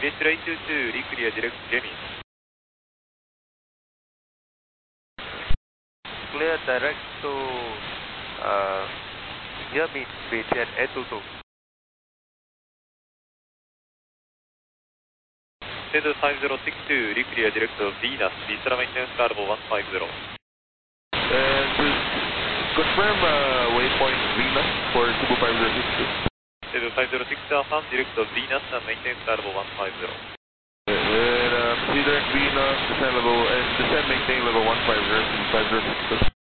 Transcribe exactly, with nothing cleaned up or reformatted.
Gateway two two, reclear direct Jamie. Clear direct to uh, Jamie, Beijing A two two. Cedar five zero six two, reclear direct to Venus, Vista maintenance carbo one five zero. And confirm uh, waypoint Venus for Cebu five zero six two. Cedar five zero six two, affirm direct to Venus, maintenance carbo one five zero. And uh, proceed direct Venus, descend level, and descend maintain level one five zero, five zero six two.